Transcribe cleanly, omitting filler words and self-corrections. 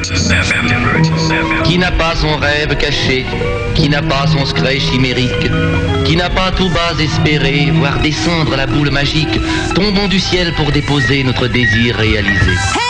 Qui n'a pas son rêve caché, qui n'a pas son secret chimérique, qui n'a pas tout bas espéré voir descendre la boule magique, tombons du ciel pour déposer notre désir réalisé.